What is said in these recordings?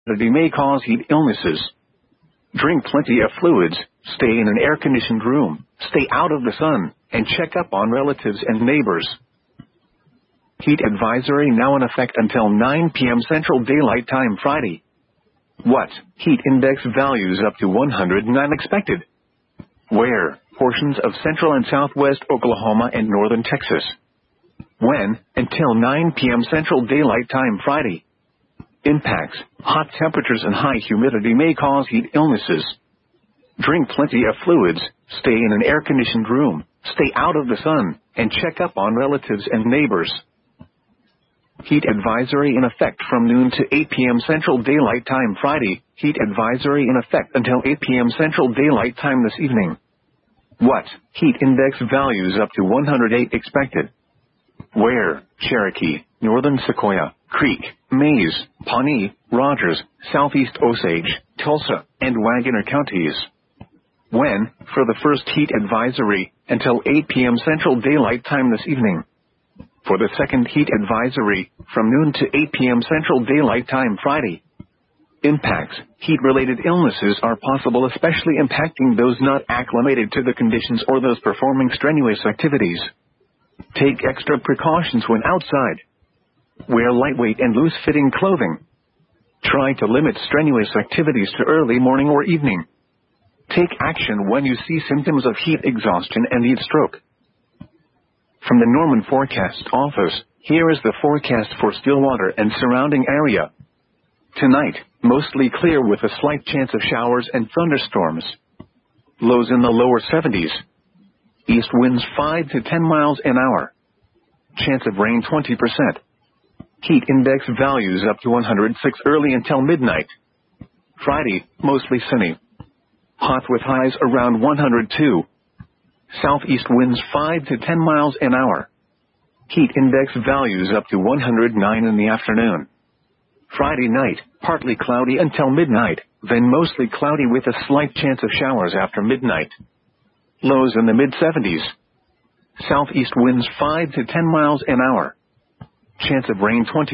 humidity may cause heat illnesses. Drink plenty of fluids, stay in an air-conditioned room, stay out of the sun, and check up on relatives and neighbors. Heat advisory now in effect until 9 p.m. Central Daylight Time Friday. What? Heat index values up to 109 expected. Where? Portions of central and southwest Oklahoma and northern Texas. When? Until 9 p.m. Central Daylight Time Friday. Impacts. Hot temperatures and high humidity may cause heat illnesses. Drink plenty of fluids, stay in an air-conditioned room, stay out of the sun, and check up on relatives and neighbors. Heat advisory in effect from noon to 8 p.m. Central Daylight Time Friday. Heat advisory in effect until 8 p.m. Central Daylight Time this evening. What? Heat index values up to 108 expected. Where? Cherokee, northern Sequoia, Creek, Mays, Pawnee, Rogers, southeast Osage, Tulsa, and Wagoner counties. When? For the first heat advisory, until 8 p.m. Central Daylight Time this evening. For the second heat advisory, from noon to 8 p.m. Central Daylight Time Friday. Impacts. Heat-related illnesses are possible, especially impacting those not acclimated to the conditions or those performing strenuous activities. Take extra precautions when outside. Wear lightweight and loose-fitting clothing. Try to limit strenuous activities to early morning or evening. Take action when you see symptoms of heat exhaustion and heat stroke. From the Norman Forecast Office, here is the forecast for Stillwater and surrounding area. Tonight, mostly clear with a slight chance of showers and thunderstorms. Lows in the lower 70s. East winds 5 to 10 miles an hour. Chance of rain 20%. Heat index values up to 106 early until midnight. Friday, mostly sunny. Hot with highs around 102. Southeast winds 5 to 10 miles an hour. Heat index values up to 109 in the afternoon. Friday night, partly cloudy until midnight, then mostly cloudy with a slight chance of showers after midnight. Lows in the mid-70s. Southeast winds 5 to 10 miles an hour. Chance of rain 20%.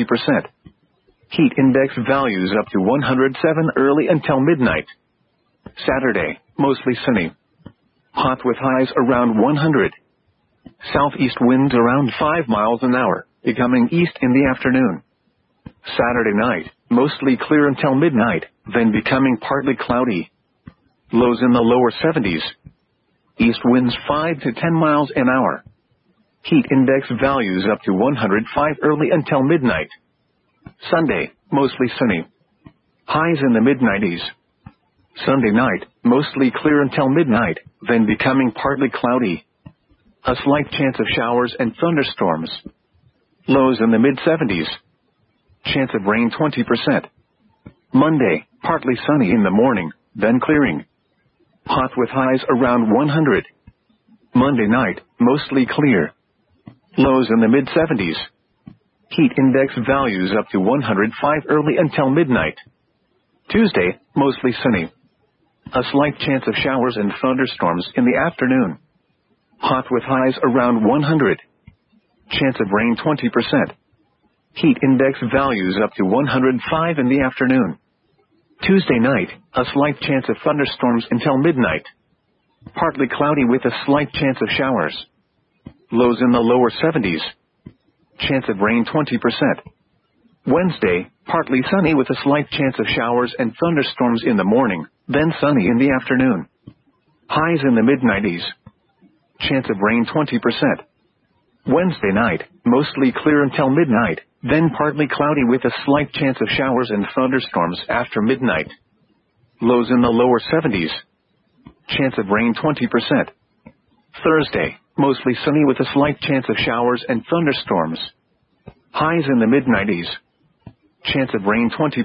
Heat index values up to 107 early until midnight. Saturday, mostly sunny. Hot with highs around 100. Southeast winds around 5 miles an hour, becoming east in the afternoon. Saturday night, mostly clear until midnight, then becoming partly cloudy. Lows in the lower 70s. East winds 5 to 10 miles an hour. Heat index values up to 105 early until midnight. Sunday, mostly sunny. Highs in the mid-90s. Sunday night, mostly clear until midnight, then becoming partly cloudy. A slight chance of showers and thunderstorms. Lows in the mid-70s. Chance of rain 20%. Monday, partly sunny in the morning, then clearing. Hot with highs around 100. Monday night, mostly clear. Lows in the mid-70s. Heat index values up to 105 early until midnight. Tuesday, mostly sunny. A slight chance of showers and thunderstorms in the afternoon. Hot with highs around 100. Chance of rain 20%. Heat index values up to 105 in the afternoon. Tuesday night, a slight chance of thunderstorms until midnight. Partly cloudy with a slight chance of showers. Lows in the lower 70s. Chance of rain 20%. Wednesday, partly sunny with a slight chance of showers and thunderstorms in the morning, then sunny in the afternoon. Highs in the mid-90s. Chance of rain 20%. Wednesday night, mostly clear until midnight, then partly cloudy with a slight chance of showers and thunderstorms after midnight. Lows in the lower 70s. Chance of rain 20%. Thursday, mostly sunny with a slight chance of showers and thunderstorms. Highs in the mid-90s. Chance of rain 20%.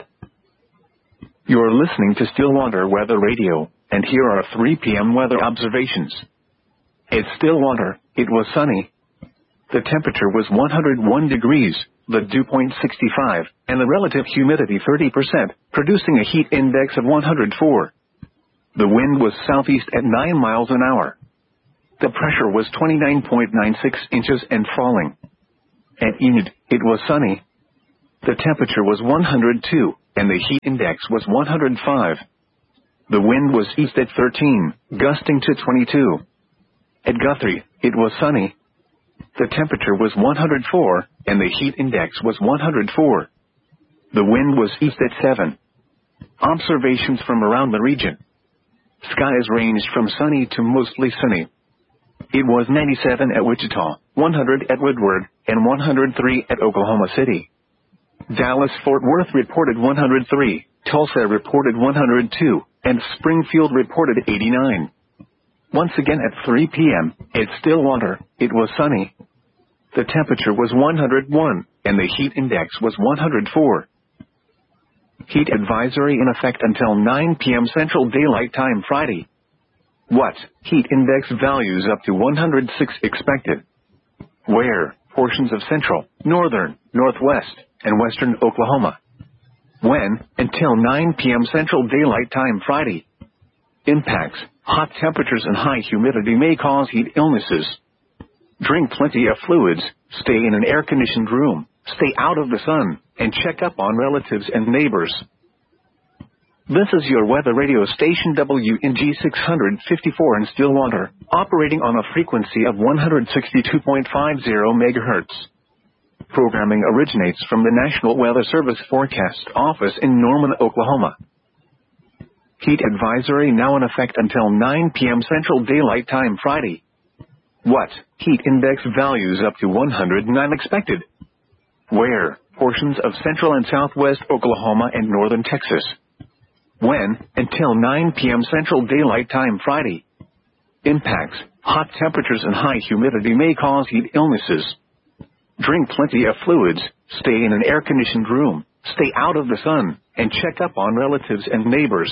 You're listening to Stillwater Weather Radio, and here are 3 p.m. weather observations. At Stillwater, it was sunny. The temperature was 101 degrees, the dew point 65, and the relative humidity 30%, producing a heat index of 104. The wind was southeast at 9 miles an hour. The pressure was 29.96 inches and falling. At Enid, it was sunny. The temperature was 102, and the heat index was 105. The wind was east at 13, gusting to 22. At Guthrie, it was sunny. The temperature was 104, and the heat index was 104. The wind was east at 7. Observations from around the region. Skies ranged from sunny to mostly sunny. It was 97 at Wichita, 100 at Woodward, and 103 at Oklahoma City. Dallas-Fort Worth reported 103, Tulsa reported 102, and Springfield reported 89. Once again at 3 p.m., at Stillwater, it was sunny. The temperature was 101, and the heat index was 104. Heat advisory in effect until 9 p.m. Central Daylight Time Friday. What? Heat index values up to 106 expected. Where? Portions of central, northern, northwest, and western Oklahoma. When? Until 9 p.m. Central Daylight Time Friday. Impacts. Hot temperatures and high humidity may cause heat illnesses. Drink plenty of fluids, stay in an air-conditioned room, stay out of the sun, and check up on relatives and neighbors. This is your weather radio station WNG 654 in Stillwater, operating on a frequency of 162.50 MHz. Programming originates from the National Weather Service Forecast Office in Norman, Oklahoma. Heat advisory now in effect until 9 p.m. Central Daylight Time Friday. What? Heat index values up to 109 expected. Where? Portions of central and southwest Oklahoma and northern Texas. When? Until 9 p.m. Central Daylight Time Friday. Impacts. Hot temperatures and high humidity may cause heat illnesses. Drink plenty of fluids, stay in an air-conditioned room, stay out of the sun, and check up on relatives and neighbors.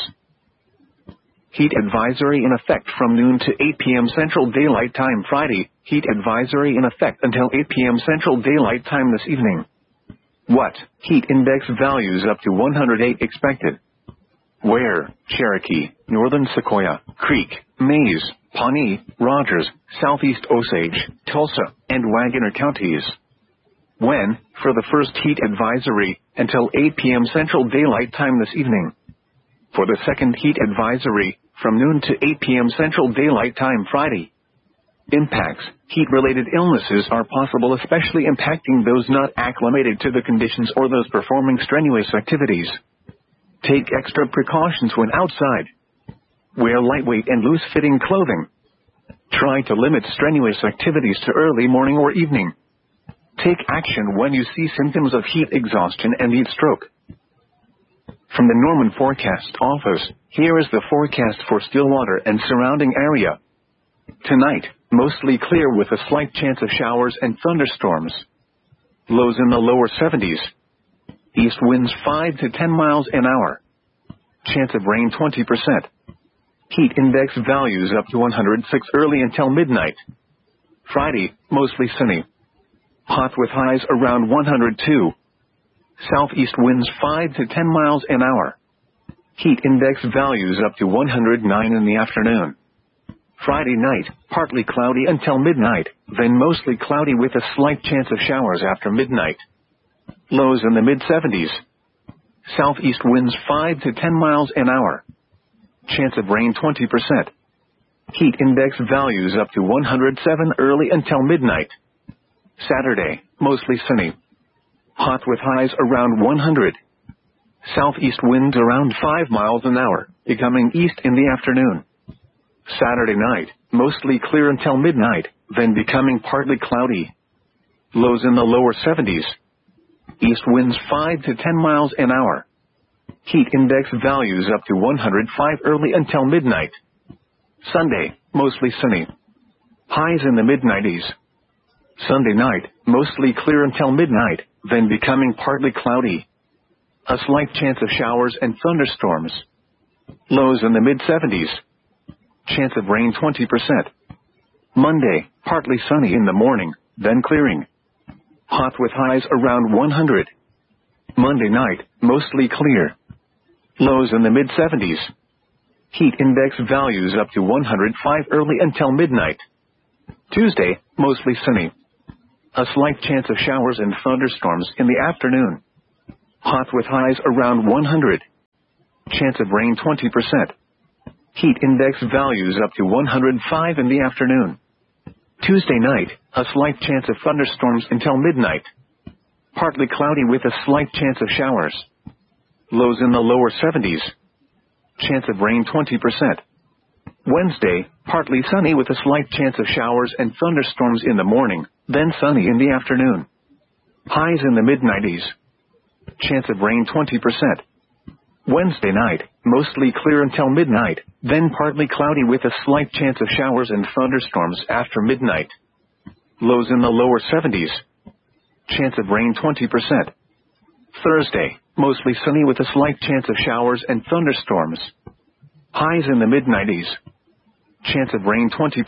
Heat advisory in effect from noon to 8 p.m. Central Daylight Time Friday. Heat advisory in effect until 8 p.m. Central Daylight Time this evening. What? Heat index values up to 108 expected. Where? Cherokee, Northern Sequoia, Creek, Mays, Pawnee, Rogers, Southeast Osage, Tulsa, and Wagoner counties. When? For the first heat advisory, until 8 p.m. Central Daylight Time this evening. For the second heat advisory, from noon to 8 p.m. Central Daylight Time Friday. Impacts. Heat-related illnesses are possible, especially impacting those not acclimated to the conditions or those performing strenuous activities. Take extra precautions when outside. Wear lightweight and loose-fitting clothing. Try to limit strenuous activities to early morning or evening. Take action when you see symptoms of heat exhaustion and heat stroke. From the Norman Forecast Office, here is the forecast for Stillwater and surrounding area. Tonight, mostly clear with a slight chance of showers and thunderstorms. Lows in the lower 70s. East winds 5 to 10 miles an hour. Chance of rain 20%. Heat index values up to 106 early until midnight. Friday, mostly sunny. Hot with highs around 102. Southeast winds 5 to 10 miles an hour. Heat index values up to 109 in the afternoon. Friday night, partly cloudy until midnight, then mostly cloudy with a slight chance of showers after midnight. Lows in the mid-70s. Southeast winds 5 to 10 miles an hour. Chance of rain 20%. Heat index values up to 107 early until midnight. Saturday, mostly sunny. Hot with highs around 100. Southeast winds around 5 miles an hour, becoming east in the afternoon. Saturday night, mostly clear until midnight, then becoming partly cloudy. Lows in the lower 70s. East winds 5 to 10 miles an hour. Heat index values up to 105 early until midnight. Sunday, mostly sunny. Highs in the mid-90s. Sunday night, mostly clear until midnight, then becoming partly cloudy. A slight chance of showers and thunderstorms. Lows in the mid-70s. Chance of rain 20%. Monday, partly sunny in the morning, then clearing. Hot with highs around 100. Monday night, mostly clear. Lows in the mid-70s. Heat index values up to 105 early until midnight. Tuesday, mostly sunny. A slight chance of showers and thunderstorms in the afternoon. Hot with highs around 100. Chance of rain 20%. Heat index values up to 105 in the afternoon. Tuesday night, a slight chance of thunderstorms until midnight. Partly cloudy with a slight chance of showers. Lows in the lower 70s. Chance of rain 20%. Wednesday, partly sunny with a slight chance of showers and thunderstorms in the morning, then sunny in the afternoon. Highs in the mid-90s. Chance of rain 20%. Wednesday night, mostly clear until midnight, then partly cloudy with a slight chance of showers and thunderstorms after midnight. Lows in the lower 70s. Chance of rain 20%. Thursday, mostly sunny with a slight chance of showers and thunderstorms. Highs in the mid-90s. Chance of rain 20%.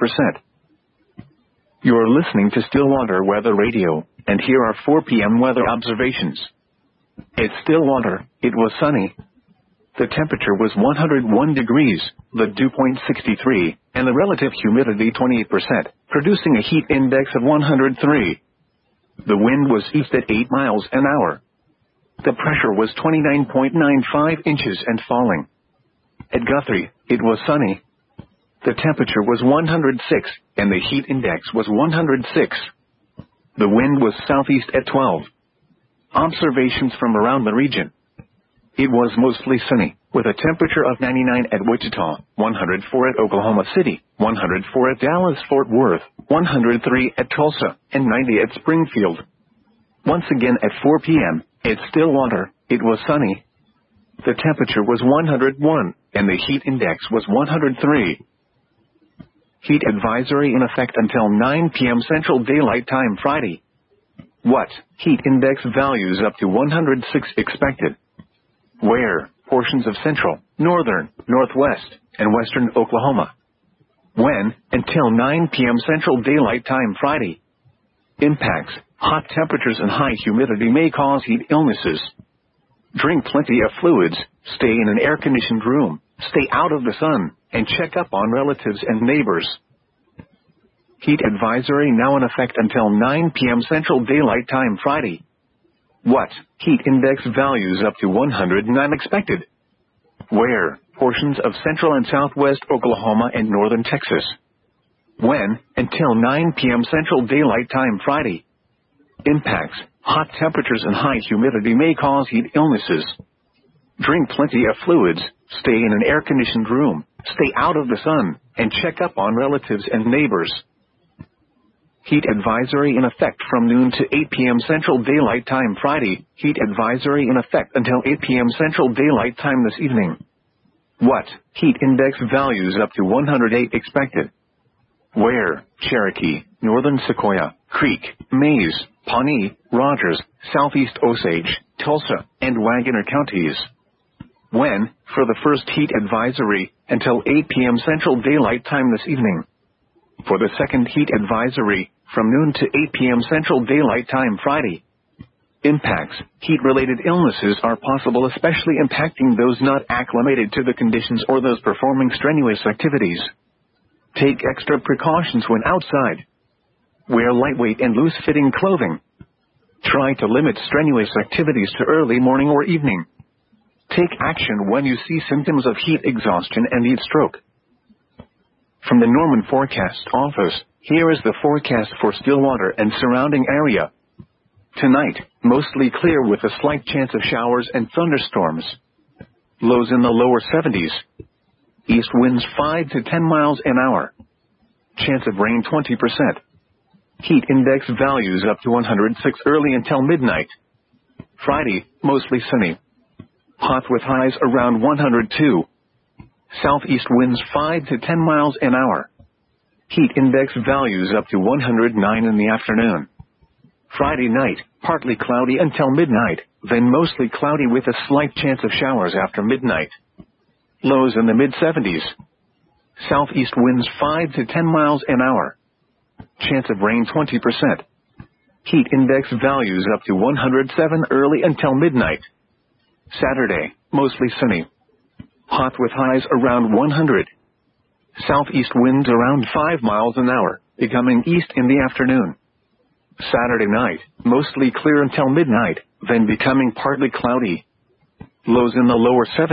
You're listening to Stillwater Weather Radio, and here are 4 p.m. weather observations. At Stillwater, it was sunny. The temperature was 101 degrees, the dew point 63, and the relative humidity 28%, producing a heat index of 103. The wind was east at 8 miles an hour. The pressure was 29.95 inches and falling. At Guthrie, it was sunny. The temperature was 106, and the heat index was 106. The wind was southeast at 12. Observations from around the region. It was mostly sunny, with a temperature of 99 at Wichita, 104 at Oklahoma City, 104 at Dallas-Fort Worth, 103 at Tulsa, and 90 at Springfield. Once again at 4 p.m., at Stillwater, it was sunny. The temperature was 101, and the heat index was 103. Heat advisory in effect until 9 p.m. Central Daylight Time Friday. What? Heat index values up to 106 expected. Where? Portions of central, northern, northwest, and western Oklahoma. When? Until 9 p.m. Central Daylight Time Friday. Impacts. Hot temperatures and high humidity may cause heat illnesses. Drink plenty of fluids, stay in an air-conditioned room, stay out of the sun, and check up on relatives and neighbors. Heat advisory now in effect until 9 p.m. Central Daylight Time Friday. What? Heat index values up to 109 expected. Where? Portions of central and southwest Oklahoma and northern Texas. When? Until 9 p.m. Central Daylight Time Friday. Impacts. Hot temperatures and high humidity may cause heat illnesses. Drink plenty of fluids, stay in an air-conditioned room, stay out of the sun, and check up on relatives and neighbors. Heat advisory in effect from noon to 8 p.m. Central Daylight Time Friday. Heat advisory in effect until 8 p.m. Central Daylight Time this evening. What? Heat index values up to 108 expected. Where? Cherokee, northern Sequoia, Creek, Mays, Pawnee, Rogers, southeast Osage, Tulsa, and Wagoner counties. When? For the first heat advisory, until 8 p.m. Central Daylight Time this evening. For the second heat advisory, from noon to 8 p.m. Central Daylight Time Friday. Impacts. Heat-related illnesses are possible, especially impacting those not acclimated to the conditions or those performing strenuous activities. Take extra precautions when outside. Wear lightweight and loose-fitting clothing. Try to limit strenuous activities to early morning or evening. Take action when you see symptoms of heat exhaustion and heat stroke. From the Norman Forecast Office, here is the forecast for Stillwater and surrounding area. Tonight, mostly clear with a slight chance of showers and thunderstorms. Lows in the lower 70s. East winds 5 to 10 miles an hour. Chance of rain 20%. Heat index values up to 106 early until midnight. Friday, mostly sunny. Hot with highs around 102. Southeast winds 5 to 10 miles an hour. Heat index values up to 109 in the afternoon. Friday night, partly cloudy until midnight, then mostly cloudy with a slight chance of showers after midnight. Lows in the mid-70s. Southeast winds 5 to 10 miles an hour. Chance of rain 20%. Heat index values up to 107 early until midnight. Saturday, mostly sunny. Hot with highs around 100. Southeast winds around 5 miles an hour, becoming east in the afternoon. Saturday night, mostly clear until midnight, then becoming partly cloudy. Lows in the lower 70s.